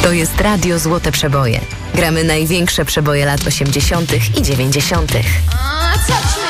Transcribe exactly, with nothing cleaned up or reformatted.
To jest Radio Złote Przeboje. Gramy największe przeboje lat osiemdziesiątych i dziewięćdziesiątych. Uh, touch me.